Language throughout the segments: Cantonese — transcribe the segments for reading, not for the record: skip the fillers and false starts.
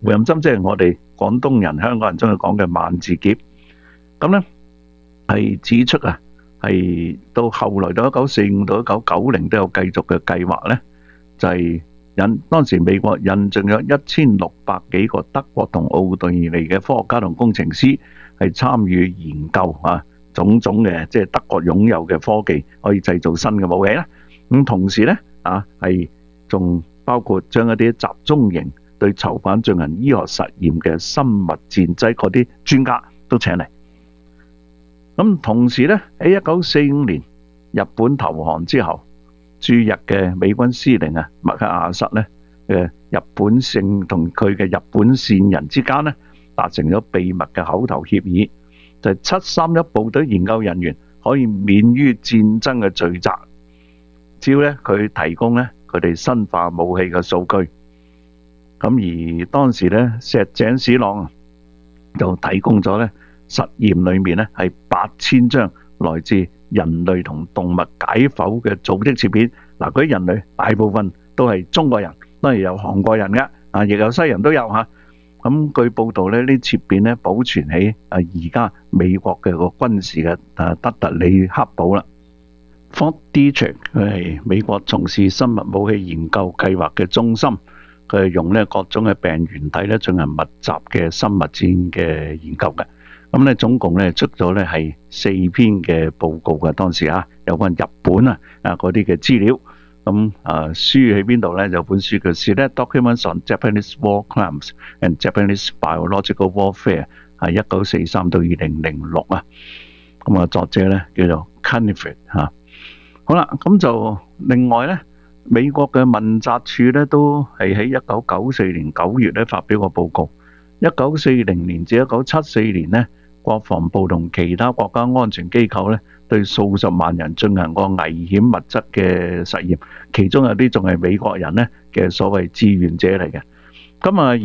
回音針即係我哋廣東人、香港人中意講嘅萬字夾。咁咧係指出啊，係到後來到1945到1990都有繼續嘅計劃咧，就係當時美國引進咗1600幾個德國同奧地利嘅科學家同工程師係參與研究啊，種種嘅即係德國擁有嘅科技可以製造新嘅武器啦。咁同時咧係仲包括將一啲集中營對囚犯進行醫學實驗嘅生物戰劑嗰啲專家都請嚟。咁同時咧喺1945年日本投降之後，駐日嘅美軍司令麥克阿瑟咧嘅日本聖同佢嘅日本線人之間咧達成咗秘密嘅口頭協議，就係731部隊研究人員可以免於戰爭嘅罪責，只要咧佢提供咧佢哋生化武器嘅數據。咁而當時咧石井史朗就提供咗咧實驗裏面咧係8000張來自人類同動物解剖嘅組織切片。嗱，嗰啲人類大部分都係中國人，當然有韓國人嘅，亦有西人都有嚇。咁據報道咧，呢啲切片咧保存喺而家美國嘅個軍事嘅德特里克堡啦。Fort Detrick 佢係美國從事生物武器研究計劃嘅中心，佢係用咧各種嘅病原體咧進行密集嘅生物戰嘅研究嘅。咁咧總共咧出咗咧係4篇嘅報告嘅，當時有關日本嗰啲嘅資料。咁書喺邊度咧？有本書叫《Select Documents on Japanese War Crimes and Japanese Biological Warfare》，係1943到2006啊。咁作者咧叫做 Kniflet 嚇。好啦，咁就另外咧，美國嘅問責處咧都係喺1994年9月咧發表個報告。1940年至1974年咧，國防部同其他國家安全機構咧，對數十萬人進行過危險物質嘅實驗，其中有啲仲係美國人咧嘅所謂志願者嚟嘅。咁而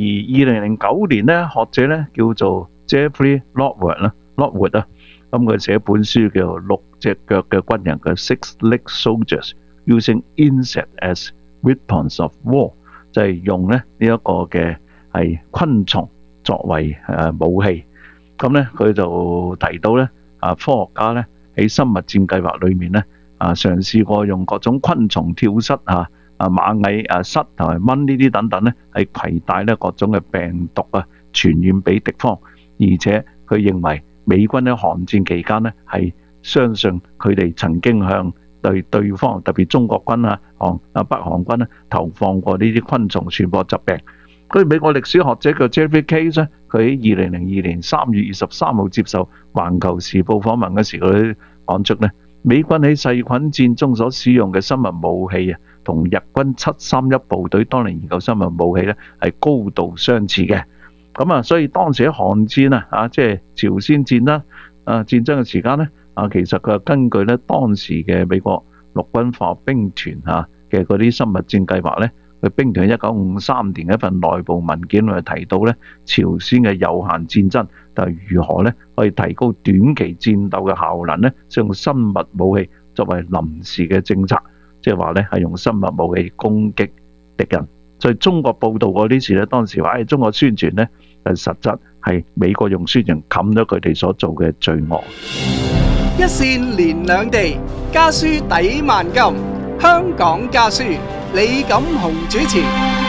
2009年咧，學者咧叫做 Jeffrey Lockwood 咁佢寫本書叫做《6隻腳嘅軍人》嘅 Six-Legged Soldiers Using Insects as Weapons of War， 就係用咧呢一個嘅係昆蟲作為武器。咁咧佢就提到咧科學家咧喺生物戰計劃裏面咧嘗試過用各種昆蟲、跳蚤螞蟻、虱同埋蚊呢啲等等咧，係攜帶咧各種嘅病毒傳染俾敵方。而且佢認為美軍喺韓戰期間咧係相信佢哋曾經向對方特別中國軍北韓軍投放過呢啲昆蟲傳播疾病。佢美國歷史學者叫 Jeffrey Case 咧，佢喺2002年3月23號接受《環球時報》訪問嗰時，佢講出咧，美軍喺細菌戰中所使用嘅生物武器同日軍731部隊當年研究生物武器咧係高度相似嘅。咁所以當時喺韓戰即係朝鮮戰啦戰爭嘅時間咧其實佢係根據咧當時嘅美國陸軍化學兵團嘅嗰啲生物戰計劃咧。佢兵團1953年一份內部文件裏提到咧，朝鮮嘅有限戰爭就係如何咧可以提高短期戰鬥嘅效能咧，使用生物武器作為臨時嘅政策，即係話咧係用生物武器攻擊敵人。所以中國報道過呢次咧，當時話中國宣傳咧，實質係美國用宣傳冚咗佢哋所做嘅罪惡。 一線連兩地，家書抵萬金。香港家書，李錦雄主持。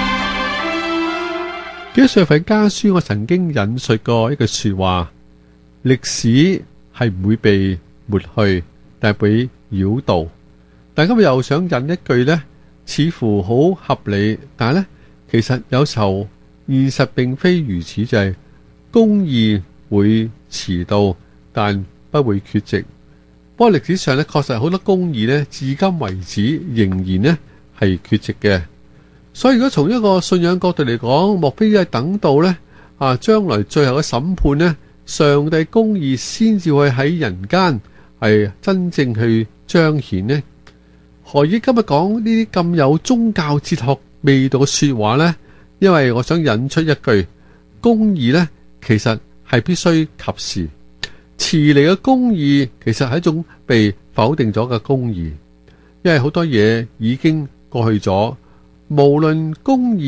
幾歲份家書，我曾經引述過一句說話：歷史係唔會被抹去，但係被繞道。但今日又想引一句呢，似乎好合理，但係呢，其實有時候現實並非如此，就係公義會遲到，但不會缺席。不過歷史上咧，確實好多公義咧，至今為止仍然咧係缺席嘅。所以如果從一個信仰角度嚟講，莫非係等到咧將來最後嘅審判咧，上帝公義先至會喺人間係真正去彰顯呢？何以今日講呢啲咁有宗教哲學味道嘅說話呢？因為我想引出一句，公義咧其實係必須及時。遲嚟嘅公義其實係一種被否定咗嘅公義，因為好多嘢已經過去咗，無論公義